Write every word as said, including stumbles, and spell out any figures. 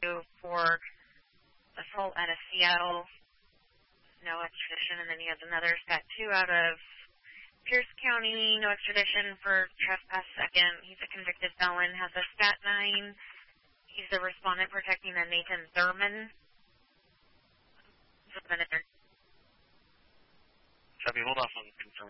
for assault out of Seattle, no extradition, and then he has another stat two out of Pierce County, no extradition for trespass second. He's a convicted felon, has a stat nine. He's the respondent protecting a Nathan Thurman. Copy, hold off on confirming.